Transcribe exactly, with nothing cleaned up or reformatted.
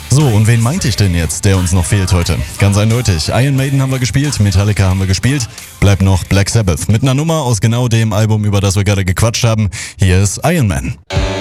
So, und wen meinte ich denn jetzt, der uns noch fehlt heute? Ganz eindeutig. Iron Maiden haben wir gespielt, Metallica haben wir gespielt. Bleibt noch Black Sabbath mit einer Nummer aus genau dem Album, über das wir gerade gequatscht haben. Hier ist Iron Man.